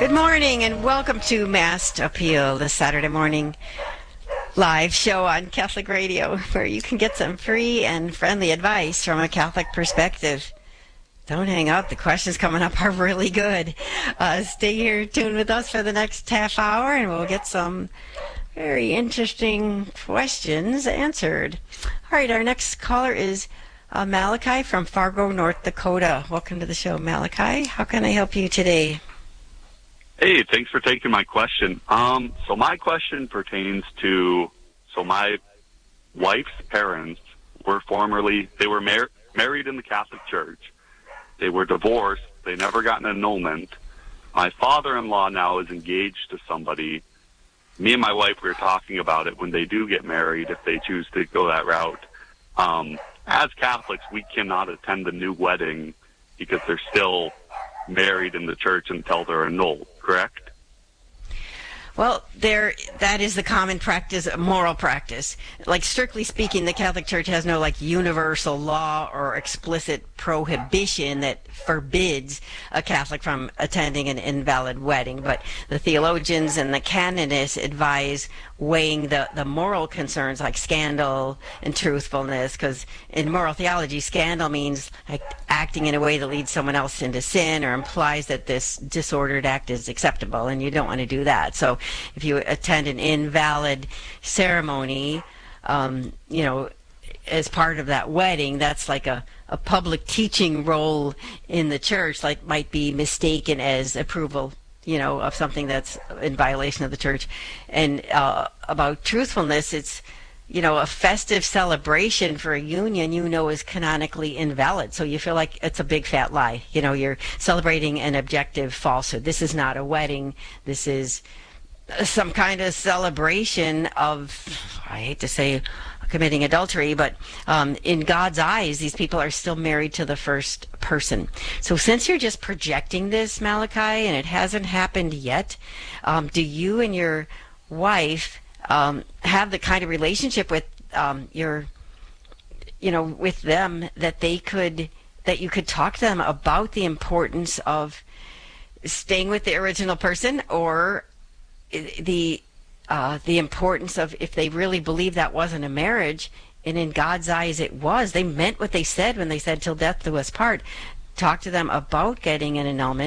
Good morning and welcome to Mast Appeal, the Saturday morning live show on Catholic Radio, where you can get some free and friendly advice from a Catholic perspective. Don't hang up. The questions coming up are really good. Stay here tuned with us for the next half hour and we'll get some very interesting questions answered. All right, our next caller is Malachi from Fargo, North Dakota. Welcome to the show, Malachi. How can I help you today? Hey, thanks for taking my question. So my question pertains to, my wife's parents were married in the Catholic Church. They were divorced. They never got an annulment. My father-in-law now is engaged to somebody. Me and my wife, we were talking about it when they do get married, if they choose to go that route. As Catholics, we cannot attend the new wedding because they're still married in the church until they're annulled, correct? Well, that is the common practice, moral practice. Like, strictly speaking, the Catholic Church has no, universal law or explicit prohibition that forbids a Catholic from attending an invalid wedding. But the theologians and the canonists advise weighing the moral concerns like scandal and truthfulness, because in moral theology, scandal means acting in a way that leads someone else into sin or implies that this disordered act is acceptable, and you don't want to do that. So if you attend an invalid ceremony, as part of that wedding, that's like a public teaching role in the church, might be mistaken as approval, of something that's in violation of the church. And about truthfulness, it's, a festive celebration for a union, is canonically invalid. So you feel like it's a big fat lie. You're celebrating an objective falsehood. This is not a wedding. This is some kind of celebration of, I hate to say, committing adultery, but in God's eyes, these people are still married to the first person. So since you're just projecting this, Malachi, and it hasn't happened yet, do you and your wife have the kind of relationship with with them that you could talk to them about the importance of staying with the original person, or the importance of, if they really believe that wasn't a marriage, and in God's eyes it was, they meant what they said when they said "till death do us part." Talk to them about getting an annulment